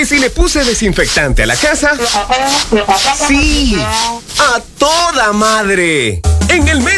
si le puse desinfectante a la casa? ¡Sí! ¡A toda madre! En el mes